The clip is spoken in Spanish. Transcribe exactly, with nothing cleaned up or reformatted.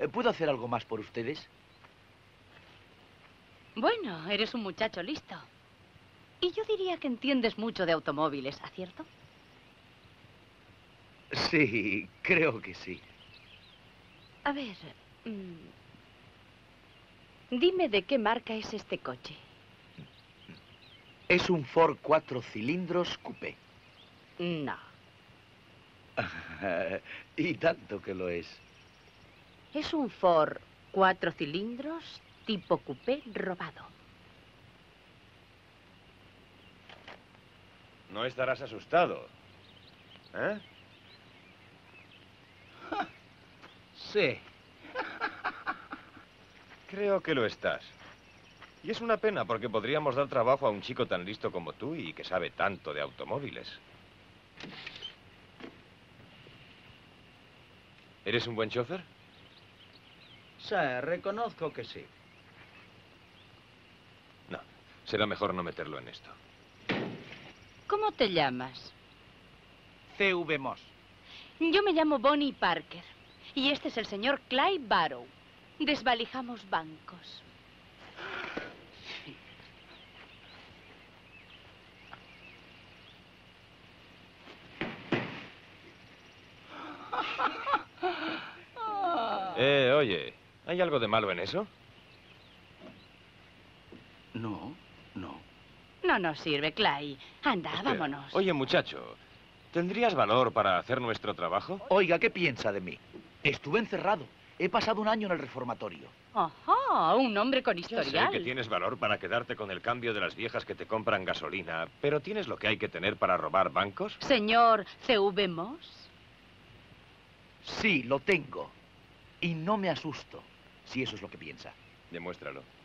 ¿puedo hacer algo más por ustedes? Bueno, eres un muchacho listo. Y yo diría que entiendes mucho de automóviles, ¿acierto? Sí, creo que sí. A ver, mmm, dime de qué marca es este coche. Es un Ford cuatro cilindros coupé. No. Y tanto que lo es. Es un Ford cuatro cilindros tipo coupé robado. No estarás asustado, ¿eh? Sí. Creo que lo estás. Y es una pena porque podríamos dar trabajo a un chico tan listo como tú y que sabe tanto de automóviles. ¿Eres un buen chofer? Sí, reconozco que sí. No, será mejor no meterlo en esto. ¿Cómo te llamas? C V Moss. Yo me llamo Bonnie Parker. Y este es el señor Clyde Barrow. Desvalijamos bancos. Eh, oye, ¿hay algo de malo en eso? No, no. No nos sirve, Clyde. Anda, Espera. vámonos. Oye, muchacho, ¿tendrías valor para hacer nuestro trabajo? Oiga, ¿qué piensa de mí? Estuve encerrado. He pasado un año en el reformatorio. Ajá, un hombre con Ya historial. sé que tienes valor para quedarte con el cambio de las viejas que te compran gasolina, pero ¿tienes lo que hay que tener para robar bancos? Señor C V Moss. Sí, lo tengo. Y no me asusto, si eso es lo que piensa. Demuéstralo.